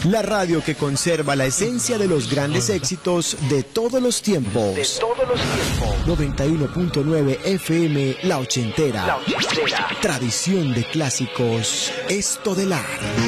La radio que conserva la esencia de los grandes éxitos de todos los tiempos. 91.9 FM La Ochentera. Tradición de clásicos Estodelar.